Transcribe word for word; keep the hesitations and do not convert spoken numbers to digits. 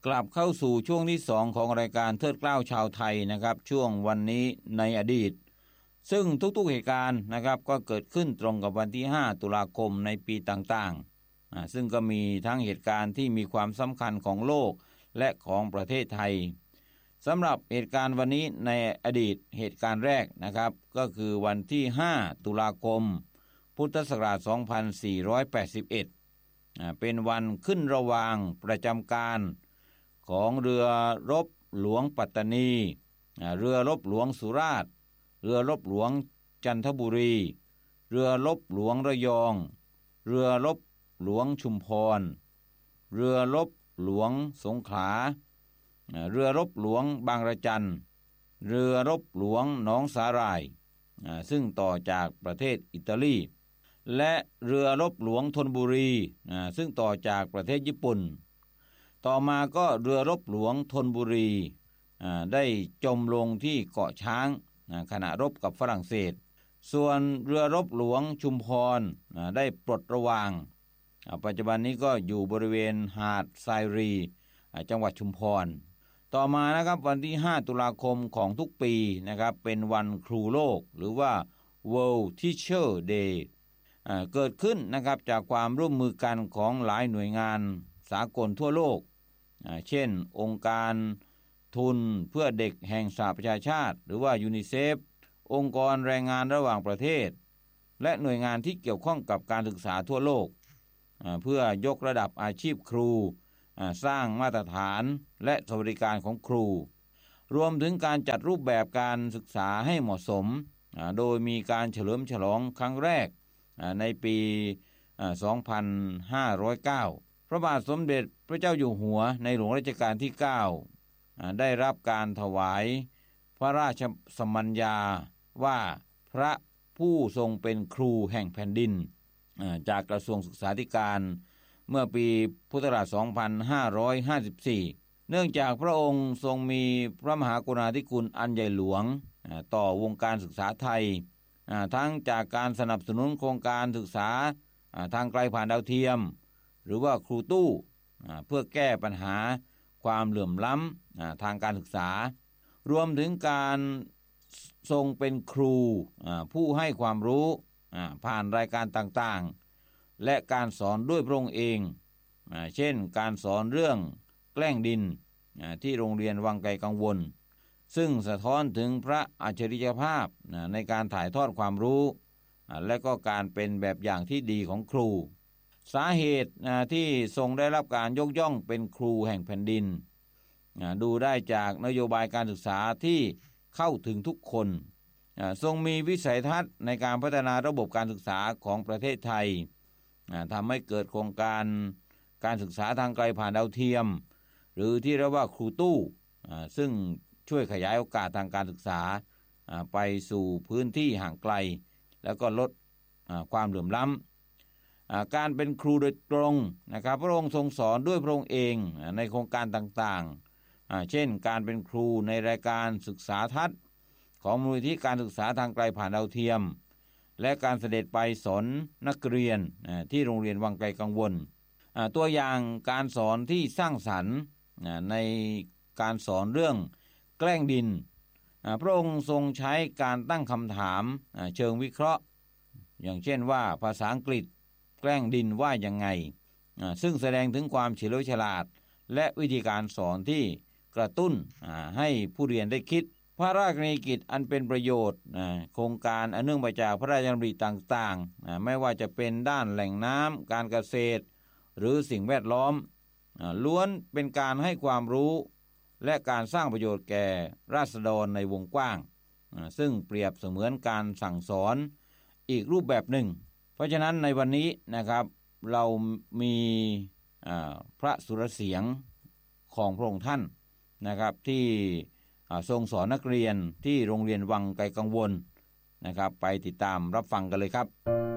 กลับเข้าสู่ช่วงที่สองของรายการเทิดเกล้าชาวไทยนะครับช่วงวันนี้ในอดีตซึ่งทุกๆเหตุการณ์นะครับก็เกิดขึ้นตรงกับวันที่ห้าตุลาคมในปีต่างๆอ่าซึ่งก็มีทั้งเหตุการณ์ที่มีความสำคัญของโลกและของประเทศไทยสำหรับเหตุการณ์วันนี้ในอดีตเหตุการณ์แรกนะครับก็คือวันที่ห้าตุลาคมพุทธศักราชสองพันสี่ร้อยแปดสิบเอ็ดอ่าเป็นวันขึ้นระวางประจำการของเรือรบหลวงปัตตานีเรือรบหลวงสุราษฎร์เรือรบหลวงจันทบุรีเรือรบหลวงระยองเรือรบหลวงชุมพรเรือรบหลวงสงขลาเรือรบหลวงบางระจันเรือรบหลวงหนองสาหร่ายซึ่งต่อจากประเทศอิตาลีและเรือรบหลวงธนบุรีซึ่งต่อจากประเทศญี่ปุ่นต่อมาก็เรือรบหลวงธนบุรีได้จมลงที่เกาะช้างขณะรบกับฝรั่งเศสส่วนเรือรบหลวงชุมพรได้ปลดระวางปัจจุบันนี้ก็อยู่บริเวณหาดทรายรีจังหวัดชุมพรต่อมานะครับวันที่ห้าตุลาคมของทุกปีนะครับเป็นวันครูโลกหรือว่า World Teacher Day เกิดขึ้นนะครับจากความร่วมมือกันของหลายหน่วยงานสากลทั่วโลกเช่นองค์การทุนเพื่อเด็กแห่งสหประชาชาติหรือว่ายูนิเซฟองค์กรแรงงานระหว่างประเทศและหน่วยงานที่เกี่ยวข้องกับการศึกษาทั่วโลกเพื่อยกระดับอาชีพครูสร้างมาตรฐานและสวัสดิการของครูรวมถึงการจัดรูปแบบการศึกษาให้เหมาะสมโดยมีการเฉลิมฉลองครั้งแรกในปีสองพันห้าร้อยเก้าพระบาทสมเด็จพระเจ้าอยู่หัวในหลวงรัชกาลที่เก้าได้รับการถวายพระราชสมัญญาว่าพระผู้ทรงเป็นครูแห่งแผ่นดินจากกระทรวงศึกษาธิการเมื่อปีพุทธศักราชสองพันห้าร้อยห้าสิบสี่เนื่องจากพระองค์ทรงมีพระมหากรุณาธิคุณอันใหญ่หลวงต่อวงการศึกษาไทยทั้งจากการสนับสนุนโครงการศึกษาทางไกลผ่านดาวเทียมหรือว่าครูตู้เพื่อแก้ปัญหาความเหลื่อมล้ำทางการศึกษารวมถึงการทรงเป็นครูผู้ให้ความรู้ผ่านรายการต่างๆและการสอนด้วยพระองค์เองเช่นการสอนเรื่องแกล้งดินที่โรงเรียนวังไกลกังวลซึ่งสะท้อนถึงพระอัจฉริยภาพในการถ่ายทอดความรู้และก็การเป็นแบบอย่างที่ดีของครูสาเหตุที่ทรงได้รับการยกย่องเป็นครูแห่งแผ่นดินดูได้จากนโยบายการศึกษาที่เข้าถึงทุกคนทรงมีวิสัยทัศน์ในการพัฒนาระบบการศึกษาของประเทศไทยทำให้เกิดโครงการการศึกษาทางไกลผ่านดาวเทียมหรือที่เรียกว่าครูตู้ซึ่งช่วยขยายโอกาสทางการศึกษาไปสู่พื้นที่ห่างไกลแล้วก็ลดความเหลื่อมล้ำการเป็นครูโดยตรงนะครับพระองค์ทรงสอนด้วยพระองค์เองในโครงการต่างๆเช่นการเป็นครูในรายการศึกษาทัศน์ของมูลนิธิการศึกษาทางไกลผ่านดาวเทียมและการเสด็จไปสอนนักเรียนที่โรงเรียนวังไกลกังวลตัวอย่างการสอนที่สร้างสรรค์ในการสอนเรื่องแกล้งดินพระองค์ทรงใช้การตั้งคำถามเชิงวิเคราะห์อย่างเช่นว่าภาษาอังกฤษแกล้งดินว่ายังไงซึ่งแสดงถึงความเฉลียวฉลาดและวิธีการสอนที่กระตุ้นให้ผู้เรียนได้คิดพระราชกรณียกิจอันเป็นประโยชน์โครงการอันเนื่องมาจากพระราชดำริต่างๆไม่ว่าจะเป็นด้านแหล่งน้ำการเกษตรหรือสิ่งแวดล้อมล้วนเป็นการให้ความรู้และการสร้างประโยชน์แก่ราษฎรในวงกว้างซึ่งเปรียบเสมือนการสั่งสอนอีกรูปแบบหนึ่งเพราะฉะนั้นในวันนี้นะครับเรามีพระสุรเสียงของพระองค์ท่านนะครับที่ทรงสอนนักเรียนที่โรงเรียนวังไกลกังวลนะครับไปติดตามรับฟังกันเลยครับ